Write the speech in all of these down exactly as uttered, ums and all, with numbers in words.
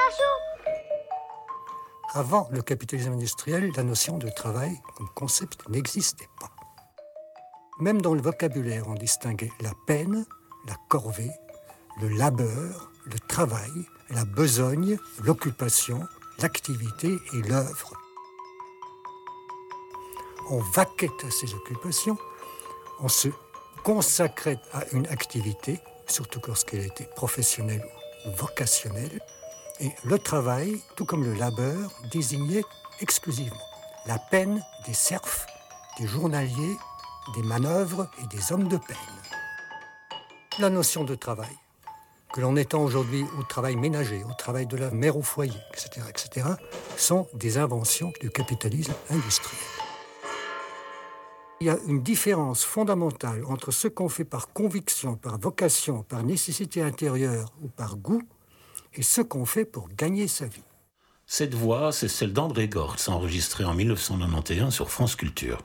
chaud. Avant le capitalisme industriel, la notion de travail comme concept n'existait pas. Même dans le vocabulaire, on distinguait la peine, la corvée, le labeur, le travail, la besogne, l'occupation, l'activité et l'œuvre. On vaquait à ces occupations, on se consacrait à une activité, surtout lorsqu'elle était professionnelle ou vocationnelle, et le travail, tout comme le labeur, désignait exclusivement la peine des serfs, des journaliers, des manœuvres et des hommes de peine. La notion de travail, que l'on étend aujourd'hui au travail ménager, au travail de la mère au foyer, et cetera, et cetera, sont des inventions du capitalisme industriel. Il y a une différence fondamentale entre ce qu'on fait par conviction, par vocation, par nécessité intérieure ou par goût, et ce qu'on fait pour gagner sa vie. Cette voix, c'est celle d'André Gortz, enregistrée en dix-neuf cent quatre-vingt-onze sur France Culture.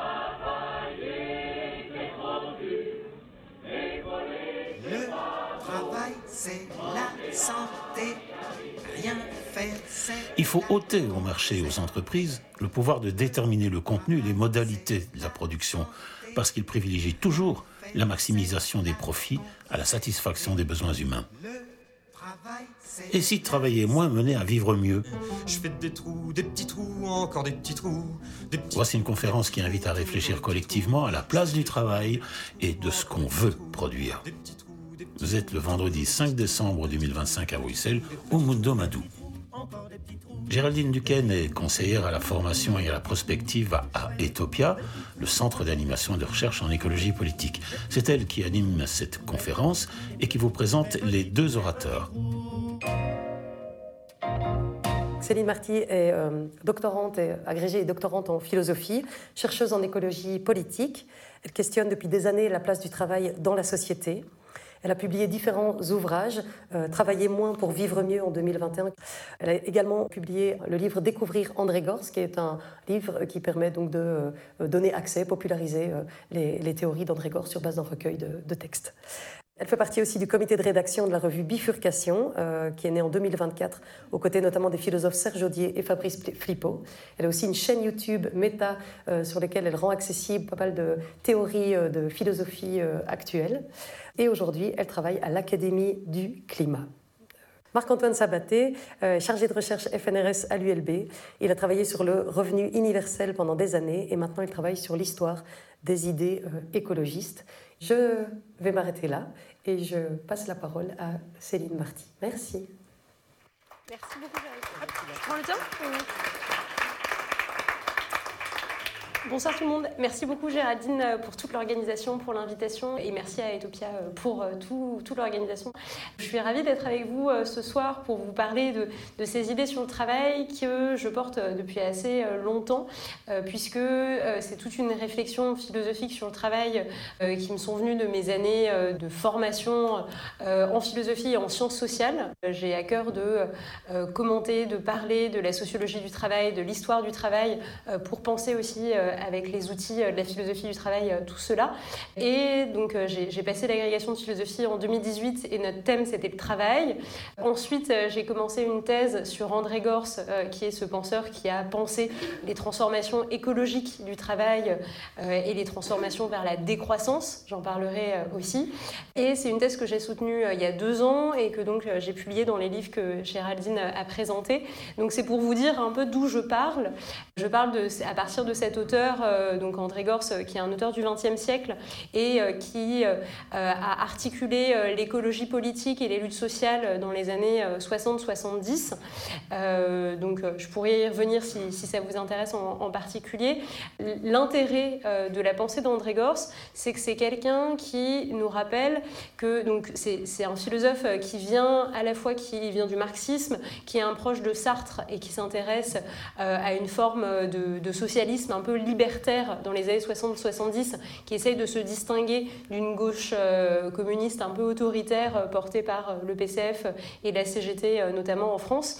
Le travail, c'est la santé. Rien faire, c'est... Il faut ôter au marché et aux entreprises le pouvoir de déterminer le contenu et les modalités de la production, parce qu'il privilégie toujours la maximisation des profits à la satisfaction des besoins humains. Et si travailler moins menait à vivre mieux? Je fais des trous, des petits trous, encore des petits trous, des petits... Voici une conférence qui invite à réfléchir collectivement à la place du travail et de ce qu'on veut produire. Vous êtes le vendredi cinq décembre deux mille vingt-cinq à Bruxelles, au Mundo Madou. Géraldine Duquesne est conseillère à la formation et à la prospective à Etopia, le centre d'animation et de recherche en écologie politique. C'est elle qui anime cette conférence et qui vous présente les deux orateurs. Céline Marty est euh, doctorante et agrégée et doctorante en philosophie, chercheuse en écologie politique. Elle questionne depuis des années la place du travail dans la société. Elle a publié différents ouvrages, euh, Travailler moins pour vivre mieux en deux mille vingt et un. Elle a également publié le livre Découvrir André Gortz, qui est un livre qui permet donc de euh, donner accès, populariser euh, les, les théories d'André Gortz sur base d'un recueil de, de textes. Elle fait partie aussi du comité de rédaction de la revue Bifurcation, euh, qui est née en deux mille vingt-quatre, aux côtés notamment des philosophes Serge Audier et Fabrice Flippo. Elle a aussi une chaîne YouTube, Méta, euh, sur laquelle elle rend accessible pas mal de théories euh, de philosophie euh, actuelle. Et aujourd'hui, elle travaille à l'Académie du climat. Marc-Antoine Sabaté, euh, chargé de recherche F N R S à l'U L B. Il a travaillé sur le revenu universel pendant des années et maintenant il travaille sur l'histoire des idées euh, écologistes. Je vais m'arrêter là et je passe la parole à Céline Marty. Merci. Merci beaucoup, Géraldine. Je prends le temps. Bonsoir tout le monde. Merci beaucoup Géraldine pour toute l'organisation, pour l'invitation et merci à Etopia pour tout, toute l'organisation. Je suis ravie d'être avec vous ce soir pour vous parler de, de ces idées sur le travail que je porte depuis assez longtemps puisque c'est toute une réflexion philosophique sur le travail qui me sont venues de mes années de formation en philosophie et en sciences sociales. J'ai à cœur de commenter, de parler de la sociologie du travail, de l'histoire du travail pour penser aussi avec les outils de la philosophie du travail, tout cela. Et donc j'ai, j'ai passé l'agrégation de philosophie en deux mille dix-huit et notre thème c'était le travail. Ensuite j'ai commencé une thèse sur André Gortz qui est ce penseur qui a pensé les transformations écologiques du travail et les transformations vers la décroissance, j'en parlerai aussi. Et c'est une thèse que j'ai soutenue il y a deux ans et que donc j'ai publiée dans les livres que Géraldine a présentés. Donc c'est pour vous dire un peu d'où je parle. Je parle de, à partir de cet auteur Euh, donc André Gortz, qui est un auteur du vingtième siècle et euh, qui euh, a articulé euh, l'écologie politique et les luttes sociales dans les années euh, soixante soixante-dix. Euh, donc euh, je pourrais y revenir si, si ça vous intéresse en, en particulier. L'intérêt euh, de la pensée d'André Gortz, c'est que c'est quelqu'un qui nous rappelle que donc, c'est, c'est un philosophe qui vient à la fois qui vient du marxisme, qui est un proche de Sartre et qui s'intéresse euh, à une forme de, de socialisme un peu libertaire dans les années soixante soixante-dix qui essaye de se distinguer d'une gauche euh, communiste un peu autoritaire euh, portée par le P C F et la C G T euh, notamment en France.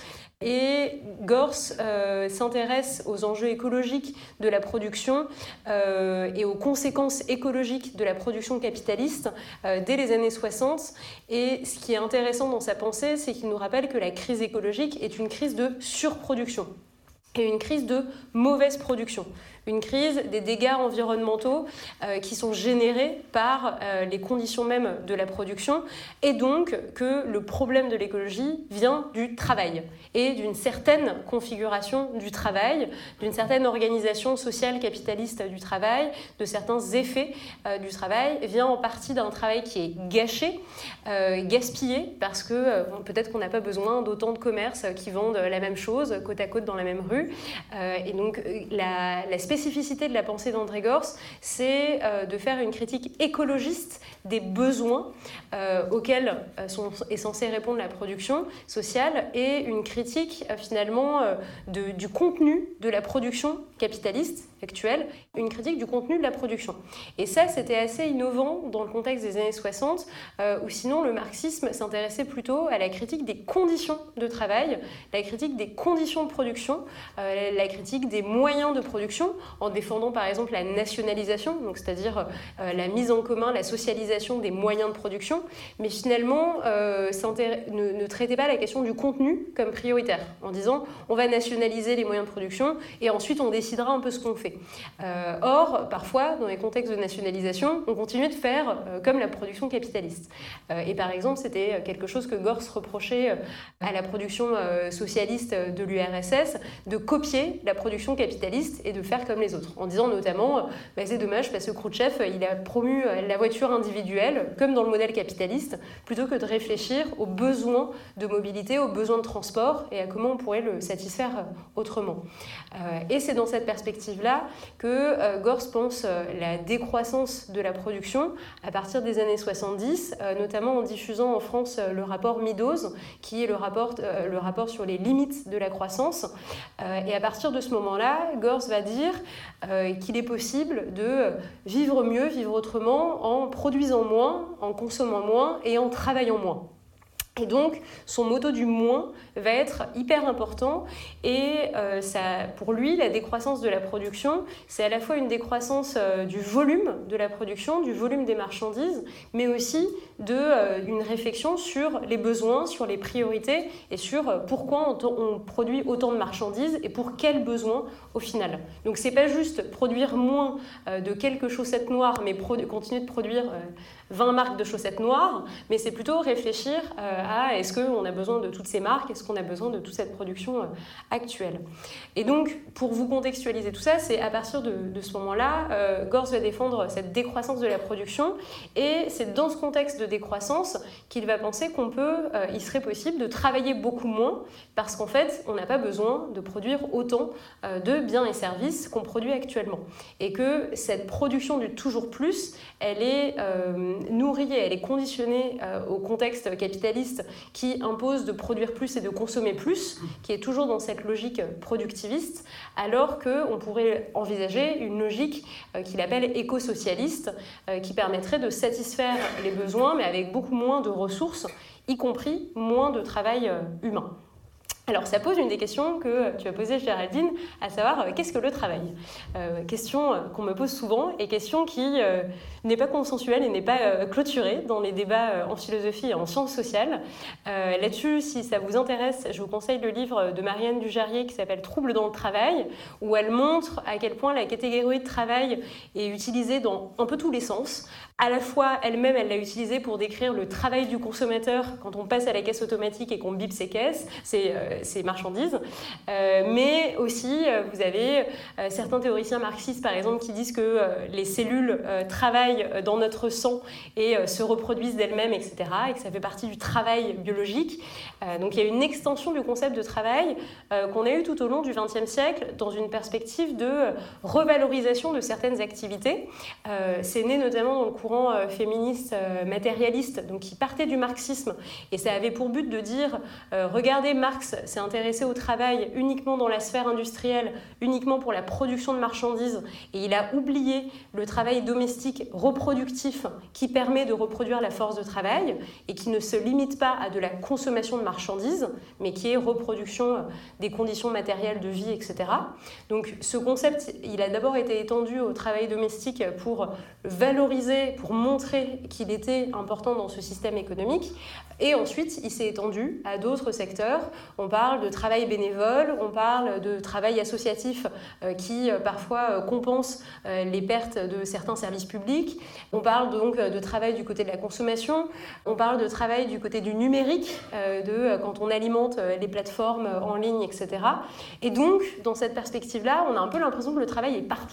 Et Gors euh, s'intéresse aux enjeux écologiques de la production euh, et aux conséquences écologiques de la production capitaliste euh, dès les années soixante. Et ce qui est intéressant dans sa pensée, c'est qu'il nous rappelle que la crise écologique est une crise de surproduction et une crise de mauvaise production. Une crise des dégâts environnementaux euh, qui sont générés par euh, les conditions mêmes de la production, et donc que le problème de l'écologie vient du travail et d'une certaine configuration du travail, d'une certaine organisation sociale capitaliste du travail, de certains effets euh, du travail, vient en partie d'un travail qui est gâché, euh, gaspillé, parce que euh, peut-être qu'on n'a pas besoin d'autant de commerces qui vendent la même chose côte à côte dans la même rue. Euh, et donc la, la spécificité de la pensée d'André Gors, c'est euh, de faire une critique écologiste des besoins euh, auxquels euh, sont, est censée répondre la production sociale, et une critique euh, finalement euh, de, du contenu de la production capitaliste actuelle, une critique du contenu de la production. Et ça, c'était assez innovant dans le contexte des années soixante, euh, où sinon le marxisme s'intéressait plutôt à la critique des conditions de travail, la critique des conditions de production, euh, la critique des moyens de production, en défendant par exemple la nationalisation, donc c'est-à-dire euh, la mise en commun, la socialisation des moyens de production, mais finalement euh, ne, ne traitait pas la question du contenu comme prioritaire, en disant on va nationaliser les moyens de production et ensuite on décidera un peu ce qu'on fait. Euh, or, parfois, dans les contextes de nationalisation, on continuait de faire euh, comme la production capitaliste. Euh, et par exemple, c'était quelque chose que Gors reprochait euh, à la production euh, socialiste de l'U R S S, de copier la production capitaliste et de faire comme les autres, en disant notamment euh, bah, c'est dommage parce que Khrouchtchev, il a promu euh, la voiture individuelle, comme dans le modèle capitaliste, plutôt que de réfléchir aux besoins de mobilité, aux besoins de transport et à comment on pourrait le satisfaire euh, autrement. Euh, et c'est dans cette perspective-là que euh, Gors pense euh, la décroissance de la production à partir des années soixante-dix, euh, notamment en diffusant en France euh, le rapport Meadows, qui est le rapport, euh, le rapport sur les limites de la croissance. Euh, et à partir de ce moment-là, Gors va dire euh, qu'il est possible de vivre mieux, vivre autrement, en produisant moins, en consommant moins et en travaillant moins. Et donc, son motto du moins va être hyper important, et euh, ça, pour lui, la décroissance de la production, c'est à la fois une décroissance euh, du volume de la production, du volume des marchandises, mais aussi de, euh, une réflexion sur les besoins, sur les priorités, et sur euh, pourquoi on, on produit autant de marchandises et pour quels besoins au final. Donc, c'est pas juste produire moins euh, de quelques chaussettes noires, mais produ- continuer de produire euh, vingt marques de chaussettes noires, mais c'est plutôt réfléchir euh, à est-ce qu'on a besoin de toutes ces marques, est-ce qu'on a besoin de toute cette production euh, actuelle. Et donc, pour vous contextualiser tout ça, c'est à partir de, de ce moment-là, euh, Gors va défendre cette décroissance de la production, et c'est dans ce contexte de décroissance qu'il va penser qu'on peut, euh, il serait possible de travailler beaucoup moins, parce qu'en fait, on n'a pas besoin de produire autant euh, de biens et services qu'on produit actuellement. Et que cette production du toujours plus, elle est euh, nourrie, elle est conditionnée euh, au contexte capitaliste qui impose de produire plus et de consommer plus, qui est toujours dans cette logique productiviste, alors qu'on pourrait envisager une logique euh, qu'il appelle éco-socialiste, euh, qui permettrait de satisfaire les besoins, mais avec beaucoup moins de ressources, y compris moins de travail euh, humain. Alors ça pose une des questions que tu as posées, Géraldine, à savoir euh, qu'est-ce que le travail ? euh, Question euh, qu'on me pose souvent, et question qui euh, n'est pas consensuelle et n'est pas euh, clôturée dans les débats euh, en philosophie et en sciences sociales. Euh, là-dessus, si ça vous intéresse, je vous conseille le livre de Marianne Dujarrier qui s'appelle « Troubles dans le travail », où elle montre à quel point la catégorie de travail est utilisée dans un peu tous les sens. À la fois, elle-même, elle l'a utilisée pour décrire le travail du consommateur quand on passe à la caisse automatique et qu'on bip ses caisses, ses, euh, ses marchandises. Euh, mais aussi, euh, vous avez euh, certains théoriciens marxistes, par exemple, qui disent que euh, les cellules euh, travaillent dans notre sang et euh, se reproduisent d'elles-mêmes, et cetera, et que ça fait partie du travail biologique. Euh, donc, il y a une extension du concept de travail euh, qu'on a eu tout au long du vingtième siècle dans une perspective de revalorisation de certaines activités. Euh, c'est né notamment dans le courant courant euh, féministe euh, matérialiste, donc qui partait du marxisme, et ça avait pour but de dire euh, regardez, Marx s'est intéressé au travail uniquement dans la sphère industrielle, uniquement pour la production de marchandises, et il a oublié le travail domestique reproductif qui permet de reproduire la force de travail et qui ne se limite pas à de la consommation de marchandises, mais qui est reproduction des conditions matérielles de vie, et cetera. Donc ce concept, il a d'abord été étendu au travail domestique pour valoriser, pour montrer qu'il était important dans ce système économique, et ensuite il s'est étendu à d'autres secteurs. On parle de travail bénévole, on parle de travail associatif euh, qui euh, parfois euh, compense euh, les pertes de certains services publics, on parle donc de travail du côté de la consommation, on parle de travail du côté du numérique, euh, de euh, quand on alimente euh, les plateformes euh, en ligne, et cetera. Et donc, dans cette perspective-là, on a un peu l'impression que le travail est partout.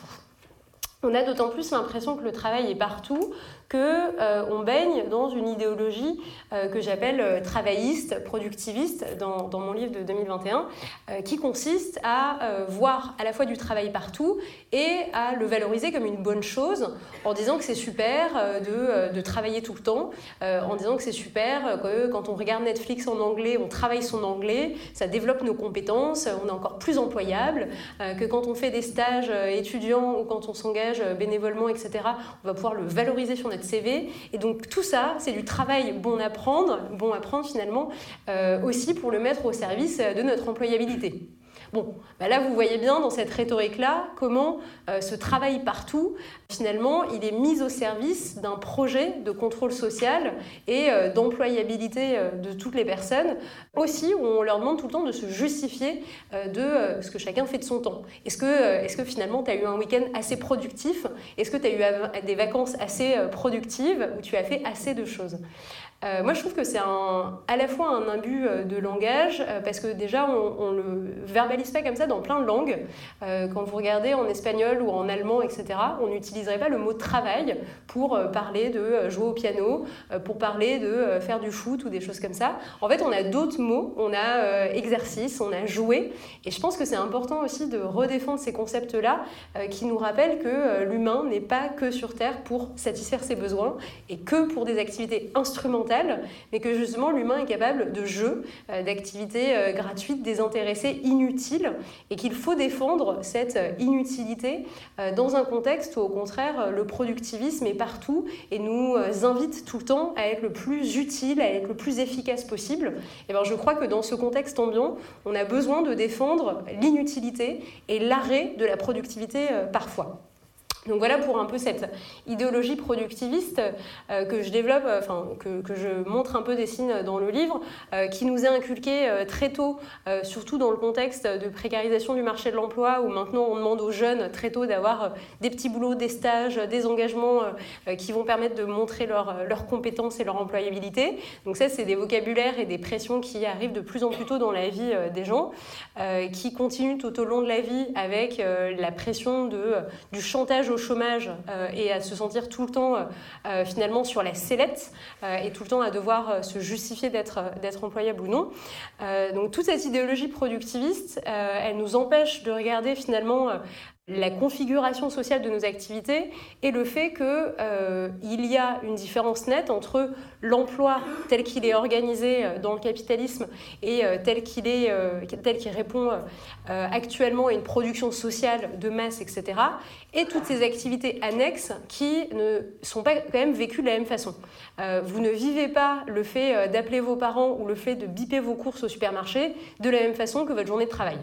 On a d'autant plus l'impression que le travail est partout qu'on euh, baigne dans une idéologie euh, que j'appelle euh, travailliste, productiviste, dans, dans mon livre de deux mille vingt et un, euh, qui consiste à euh, voir à la fois du travail partout et à le valoriser comme une bonne chose, en disant que c'est super euh, de, euh, de travailler tout le temps, euh, en disant que c'est super que quand on regarde Netflix en anglais, on travaille son anglais, ça développe nos compétences, on est encore plus employable, euh, que quand on fait des stages euh, étudiants ou quand on s'engage euh, bénévolement, et cetera, on va pouvoir le valoriser sur notre C V. Et donc tout ça, c'est du travail bon à prendre, bon à prendre finalement, euh, aussi pour le mettre au service de notre employabilité. Bon, bah là vous voyez bien dans cette rhétorique-là comment euh, ce travail partout, finalement, il est mis au service d'un projet de contrôle social et euh, d'employabilité euh, de toutes les personnes, aussi où on leur demande tout le temps de se justifier euh, de euh, ce que chacun fait de son temps. Est-ce que, euh, est-ce que finalement tu as eu un week-end assez productif? Est-ce que tu as eu des vacances assez euh, productives où tu as fait assez de choses? Euh, moi, je trouve que c'est un, à la fois un imbut de langage, euh, parce que déjà, on ne le verbalise pas comme ça dans plein de langues. Euh, quand vous regardez en espagnol ou en allemand, et cetera, on n'utiliserait pas le mot « travail » pour euh, parler de euh, jouer au piano, euh, pour parler de euh, faire du foot ou des choses comme ça. En fait, on a d'autres mots. On a euh, exercice, on a jouer. Et je pense que c'est important aussi de redéfendre ces concepts-là euh, qui nous rappellent que euh, l'humain n'est pas que sur Terre pour satisfaire ses besoins et que pour des activités instrumentales, mais que justement l'humain est capable de jeux, euh, d'activités euh, gratuites, désintéressées, inutiles, et qu'il faut défendre cette euh, inutilité euh, dans un contexte où au contraire le productivisme est partout et nous euh, invite tout le temps à être le plus utile, à être le plus efficace possible. Et bien, je crois que dans ce contexte ambiant, on a besoin de défendre l'inutilité et l'arrêt de la productivité euh, parfois. Donc voilà pour un peu cette idéologie productiviste euh, que je développe, euh, enfin que, que je montre un peu, dessine dans le livre, euh, qui nous est inculquée euh, très tôt, euh, surtout dans le contexte de précarisation du marché de l'emploi, où maintenant on demande aux jeunes très tôt d'avoir euh, des petits boulots, des stages, des engagements euh, qui vont permettre de montrer leur, leurs compétences et leur employabilité. Donc ça, c'est des vocabulaires et des pressions qui arrivent de plus en plus tôt dans la vie euh, des gens, euh, qui continuent tout au long de la vie avec euh, la pression de, euh, du chantage au chômage euh, et à se sentir tout le temps euh, finalement sur la sellette euh, et tout le temps à devoir euh, se justifier d'être, d'être employable ou non. Euh, donc toute cette idéologie productiviste, euh, elle nous empêche de regarder finalement euh, la configuration sociale de nos activités et le fait qu'il euh, y a une différence nette entre l'emploi tel qu'il est organisé dans le capitalisme et euh, tel qu'il est, euh, tel qu'il répond euh, actuellement à une production sociale de masse, et cetera, et toutes ces activités annexes qui ne sont pas quand même vécues de la même façon. Euh, vous ne vivez pas le fait d'appeler vos parents ou le fait de biper vos courses au supermarché de la même façon que votre journée de travail.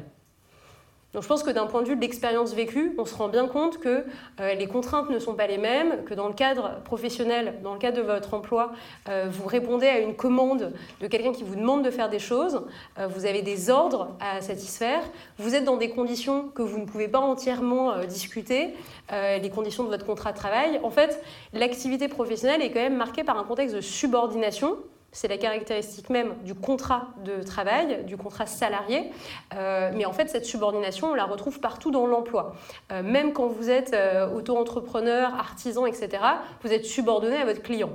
Donc je pense que d'un point de vue de l'expérience vécue, on se rend bien compte que euh, les contraintes ne sont pas les mêmes, que dans le cadre professionnel, dans le cadre de votre emploi, euh, vous répondez à une commande de quelqu'un qui vous demande de faire des choses, euh, vous avez des ordres à satisfaire, vous êtes dans des conditions que vous ne pouvez pas entièrement euh, discuter, euh, les conditions de votre contrat de travail. En fait, l'activité professionnelle est quand même marquée par un contexte de subordination. C'est la caractéristique même du contrat de travail, du contrat salarié. Euh, mais en fait, cette subordination, on la retrouve partout dans l'emploi. Euh, même quand vous êtes euh, auto-entrepreneur, artisan, et cetera, vous êtes subordonné à votre client.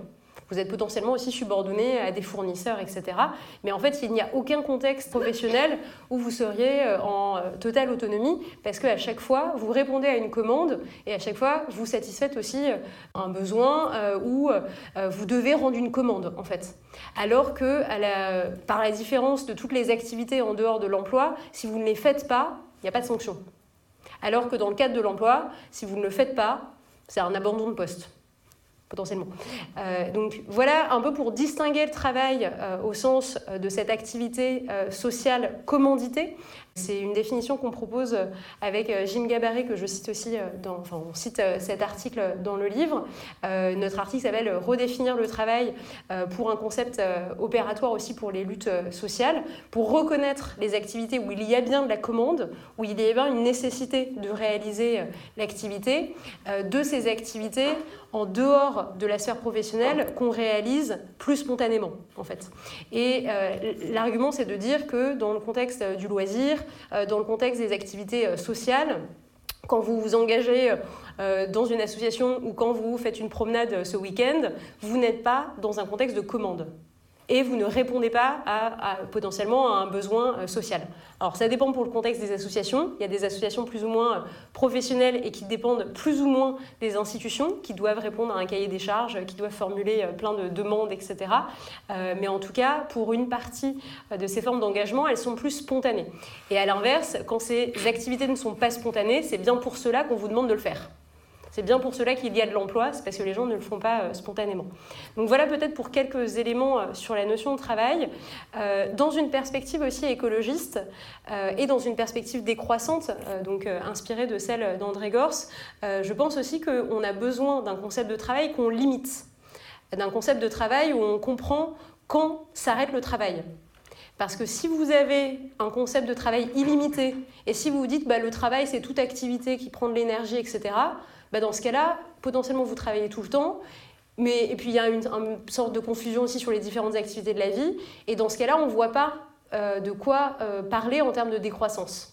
Vous êtes potentiellement aussi subordonné à des fournisseurs, et cetera. Mais en fait, il n'y a aucun contexte professionnel où vous seriez en totale autonomie, parce qu'à chaque fois, vous répondez à une commande et à chaque fois, vous satisfaites aussi un besoin euh, où euh, vous devez rendre une commande, en fait. Alors que, à la, par la différence de toutes les activités en dehors de l'emploi, si vous ne les faites pas, il n'y a pas de sanction. Alors que dans le cadre de l'emploi, si vous ne le faites pas, c'est un abandon de poste, potentiellement. Euh, donc voilà un peu pour distinguer le travail euh, au sens de cette activité euh, sociale commanditée. C'est une définition qu'on propose avec Jim Gabarret, que je cite aussi, dans, enfin on cite cet article dans le livre. Euh, notre article s'appelle « Redéfinir le travail » euh, pour un concept euh, opératoire aussi pour les luttes sociales, pour reconnaître les activités où il y a bien de la commande, où il y a bien une nécessité de réaliser l'activité, euh, de ces activités en dehors de la sphère professionnelle qu'on réalise plus spontanément, en fait. Et euh, l'argument, c'est de dire que dans le contexte du loisir, euh, dans le contexte des activités euh, sociales, quand vous vous engagez euh, dans une association ou quand vous faites une promenade ce week-end, vous n'êtes pas dans un contexte de commande. Et vous ne répondez pas à, à, potentiellement à un besoin euh, social. Alors ça dépend pour le contexte des associations. Il y a des associations plus ou moins professionnelles et qui dépendent plus ou moins des institutions, qui doivent répondre à un cahier des charges, qui doivent formuler plein de demandes, et cetera. Euh, mais en tout cas, pour une partie de ces formes d'engagement, elles sont plus spontanées. Et à l'inverse, quand ces activités ne sont pas spontanées, c'est bien pour cela qu'on vous demande de le faire. C'est bien pour cela qu'il y a de l'emploi, c'est parce que les gens ne le font pas euh, spontanément. Donc voilà peut-être pour quelques éléments euh, sur la notion de travail, euh, dans une perspective aussi écologiste euh, et dans une perspective décroissante, euh, donc euh, inspirée de celle d'André Gors. Euh, je pense aussi qu'on a besoin d'un concept de travail qu'on limite, d'un concept de travail où on comprend quand s'arrête le travail. Parce que si vous avez un concept de travail illimité et si vous vous dites bah, le travail c'est toute activité qui prend de l'énergie, et cetera, bah dans ce cas-là, potentiellement vous travaillez tout le temps, mais, et puis il y a une, une sorte de confusion aussi sur les différentes activités de la vie, et dans ce cas-là, on ne voit pas euh, de quoi euh, parler en termes de décroissance.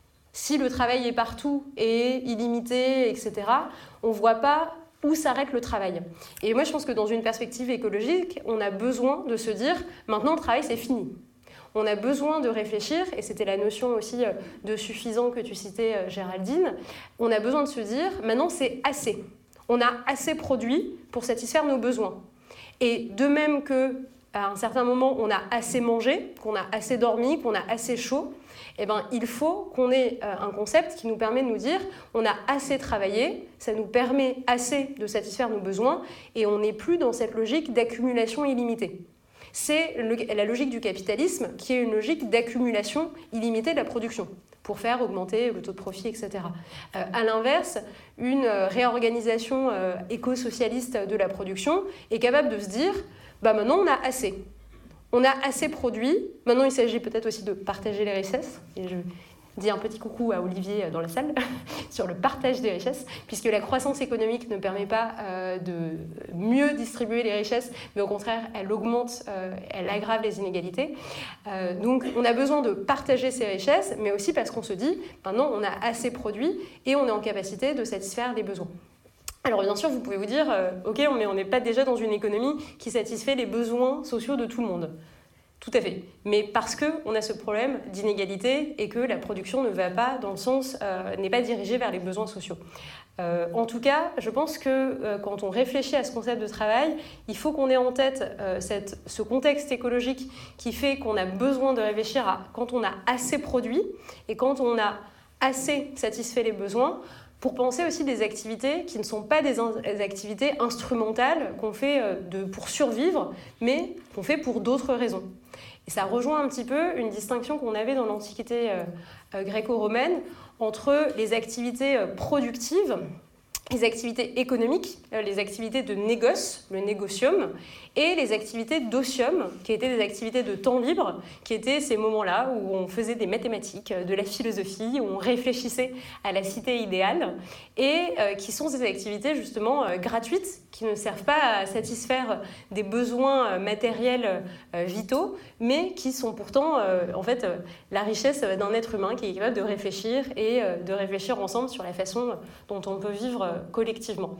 Si le travail est partout et illimité, et cetera, on ne voit pas où s'arrête le travail. Et moi, je pense que dans une perspective écologique, on a besoin de se dire, maintenant le travail c'est fini. On a besoin de réfléchir, et c'était la notion aussi de suffisant que tu citais, Géraldine, on a besoin de se dire, maintenant c'est assez. On a assez produit pour satisfaire nos besoins. Et de même qu'à un certain moment, on a assez mangé, qu'on a assez dormi, qu'on a assez chaud, eh ben, il faut qu'on ait un concept qui nous permet de nous dire, on a assez travaillé, ça nous permet assez de satisfaire nos besoins, et on n'est plus dans cette logique d'accumulation illimitée. C'est le, la logique du capitalisme qui est une logique d'accumulation illimitée de la production pour faire augmenter le taux de profit, et cetera. Euh, à l'inverse, une réorganisation euh, éco-socialiste de la production est capable de se dire bah maintenant on a assez. On a assez produit. Maintenant, il s'agit peut-être aussi de partager les richesses. Et je dis un petit coucou à Olivier dans la salle sur le partage des richesses, puisque la croissance économique ne permet pas euh, de mieux distribuer les richesses, mais au contraire, elle augmente, euh, elle aggrave les inégalités. Euh, donc, on a besoin de partager ces richesses, mais aussi parce qu'on se dit, maintenant, on a assez produit et on est en capacité de satisfaire les besoins. Alors bien sûr, vous pouvez vous dire, euh, ok, mais on n'est pas déjà dans une économie qui satisfait les besoins sociaux de tout le monde. Tout à fait. Mais parce qu'on a ce problème d'inégalité et que la production ne va pas dans le sens, euh, n'est pas dirigée vers les besoins sociaux. Euh, en tout cas, je pense que euh, quand on réfléchit à ce concept de travail, il faut qu'on ait en tête euh, cette, ce contexte écologique qui fait qu'on a besoin de réfléchir à quand on a assez produit et quand on a assez satisfait les besoins, pour penser aussi des activités qui ne sont pas des, in- des activités instrumentales qu'on fait euh, de, pour survivre, mais qu'on fait pour d'autres raisons. Et ça rejoint un petit peu une distinction qu'on avait dans l'Antiquité euh, euh, gréco-romaine entre les activités euh, productives, les activités économiques, euh, les activités de négoce, le négocium, et les activités d'otium, qui étaient des activités de temps libre, qui étaient ces moments-là où on faisait des mathématiques, de la philosophie, où on réfléchissait à la cité idéale, et euh, qui sont ces activités justement euh, gratuites, qui ne servent pas à satisfaire des besoins euh, matériels euh, vitaux, mais qui sont pourtant euh, en fait euh, la richesse d'un être humain qui est capable de réfléchir et euh, de réfléchir ensemble sur la façon dont on peut vivre euh, collectivement.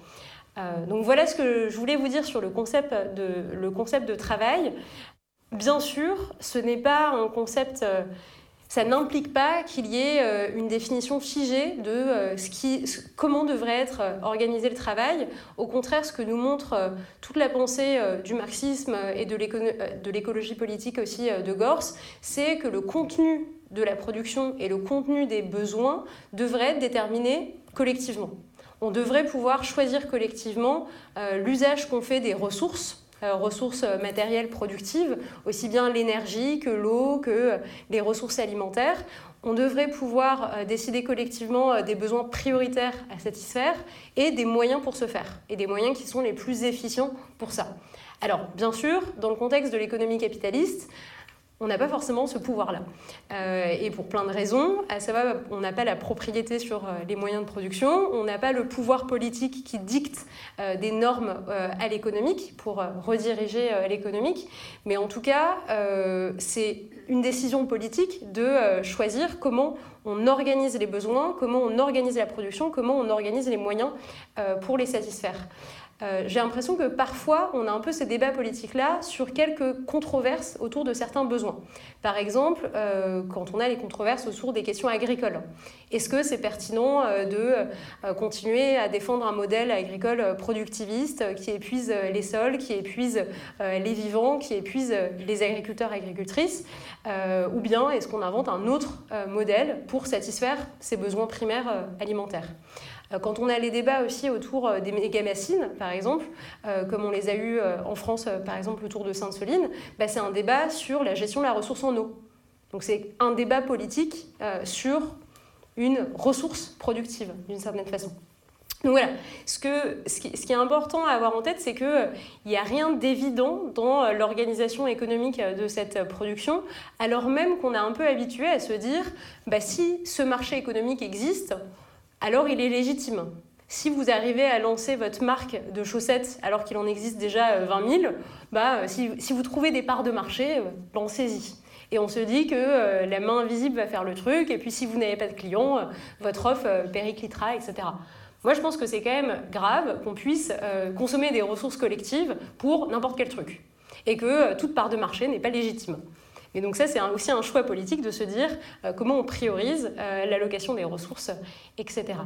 Euh, donc voilà ce que je voulais vous dire sur le concept de, le concept de travail. Bien sûr, ce n'est pas un concept... Euh, ça n'implique pas qu'il y ait euh, une définition figée de euh, ce qui, ce, comment devrait être euh, organisé le travail. Au contraire, ce que nous montre euh, toute la pensée euh, du marxisme et de, l'éco- de l'écologie politique aussi euh, de Gors, c'est que le contenu de la production et le contenu des besoins devraient être déterminés collectivement. On devrait pouvoir choisir collectivement euh, l'usage qu'on fait des ressources, Euh, ressources matérielles productives, aussi bien l'énergie que l'eau, que euh, les ressources alimentaires. On devrait pouvoir euh, décider collectivement euh, des besoins prioritaires à satisfaire et des moyens pour ce faire, et des moyens qui sont les plus efficients pour ça. Alors, bien sûr, dans le contexte de l'économie capitaliste, on n'a pas forcément ce pouvoir-là. Euh, et pour plein de raisons, à savoir, on n'a pas la propriété sur euh, les moyens de production, on n'a pas le pouvoir politique qui dicte euh, des normes euh, à l'économique pour euh, rediriger euh, l'économique, mais en tout cas, euh, c'est une décision politique de euh, choisir comment on organise les besoins, comment on organise la production, comment on organise les moyens euh, pour les satisfaire. Euh, j'ai l'impression que parfois, on a un peu ces débats politiques-là sur quelques controverses autour de certains besoins. Par exemple, euh, quand on a les controverses autour des questions agricoles. Est-ce que c'est pertinent euh, de euh, continuer à défendre un modèle agricole productiviste euh, qui épuise euh, les sols, qui épuise euh, les vivants, qui épuise euh, les agriculteurs et agricultrices, euh, ou bien est-ce qu'on invente un autre euh, modèle pour satisfaire ces besoins primaires euh, alimentaires ? Quand on a les débats aussi autour des méga-bassines, par exemple, euh, comme on les a eus en France, par exemple, autour de Sainte-Soline, bah, c'est un débat sur la gestion de la ressource en eau. Donc c'est un débat politique euh, sur une ressource productive, d'une certaine façon. Donc voilà, ce, que, ce, qui, ce qui est important à avoir en tête, c'est qu'il euh, n'y a rien d'évident dans euh, l'organisation économique de cette production, alors même qu'on est un peu habitué à se dire, bah, si ce marché économique existe, alors il est légitime. Si vous arrivez à lancer votre marque de chaussettes alors qu'il en existe déjà vingt mille, bah, si, si vous trouvez des parts de marché, lancez-y. Et on se dit que euh, la main invisible va faire le truc, et puis si vous n'avez pas de clients, euh, votre offre euh, périclitera, et cetera. Moi, je pense que c'est quand même grave qu'on puisse euh, consommer des ressources collectives pour n'importe quel truc, et que euh, toute part de marché n'est pas légitime. Et donc ça, c'est aussi un choix politique de se dire euh, comment on priorise euh, l'allocation des ressources, et cetera.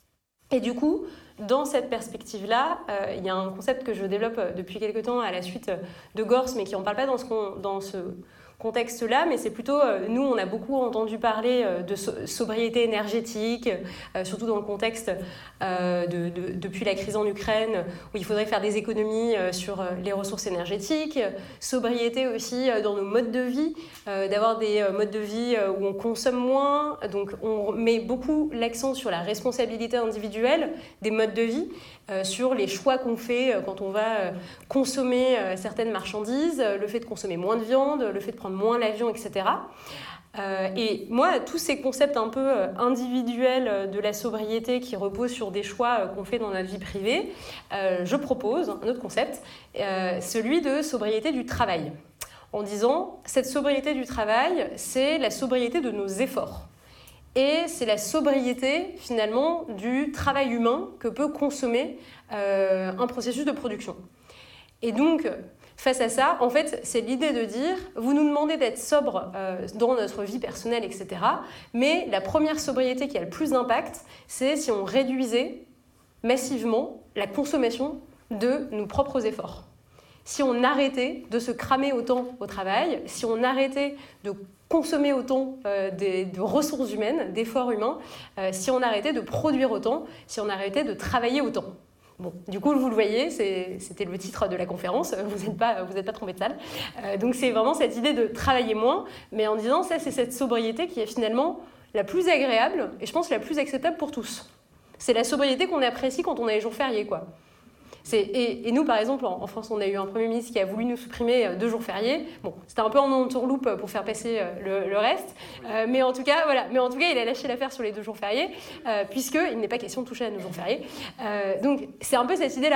Et du coup, dans cette perspective-là, euh, il y a un concept que je développe depuis quelque temps à la suite de Gors, mais qui n'en parle pas dans ce, dans ce contexte-là, mais c'est plutôt, euh, nous, on a beaucoup entendu parler euh, de so- sobriété énergétique, euh, surtout dans le contexte euh, de, de, depuis la crise en Ukraine, où il faudrait faire des économies euh, sur euh, les ressources énergétiques, sobriété aussi euh, dans nos modes de vie, euh, d'avoir des euh, modes de vie euh, où on consomme moins, donc on met beaucoup l'accent sur la responsabilité individuelle des modes de vie, euh, sur les choix qu'on fait euh, quand on va euh, consommer euh, certaines marchandises, euh, le fait de consommer moins de viande, le fait de prendre moins l'avion, et cetera. Euh, et moi, tous ces concepts un peu euh, individuels euh, de la sobriété qui reposent sur des choix euh, qu'on fait dans notre vie privée, euh, je propose un autre concept, euh, celui de sobriété du travail. En disant, cette sobriété du travail, c'est la sobriété de nos efforts. Et c'est la sobriété, finalement, du travail humain que peut consommer euh, un processus de production. Et donc, face à ça, en fait, c'est l'idée de dire, vous nous demandez d'être sobre euh, dans notre vie personnelle, et cetera. Mais la première sobriété qui a le plus d'impact, c'est si on réduisait massivement la consommation de nos propres efforts. Si on arrêtait de se cramer autant au travail, si on arrêtait de consommer autant euh, de, de ressources humaines, d'efforts humains, euh, si on arrêtait de produire autant, si on arrêtait de travailler autant. Bon, du coup, vous le voyez, c'est, c'était le titre de la conférence, vous n'êtes pas, vous n'êtes pas trompé de salle. Euh, donc c'est vraiment cette idée de travailler moins, mais en disant ça, c'est cette sobriété qui est finalement la plus agréable et je pense la plus acceptable pour tous. C'est la sobriété qu'on apprécie quand on a les jours fériés, quoi. C'est, et, et nous, par exemple, en, en France, on a eu un Premier ministre qui a voulu nous supprimer euh, deux jours fériés. Bon, c'était un peu en entourloupe pour faire passer euh, le, le reste. Euh, mais, en tout cas, voilà. mais en tout cas, il a lâché l'affaire sur les deux jours fériés, euh, puisqu'il n'est pas question de toucher à nos jours fériés. Euh, donc, c'est un peu cette idée-là.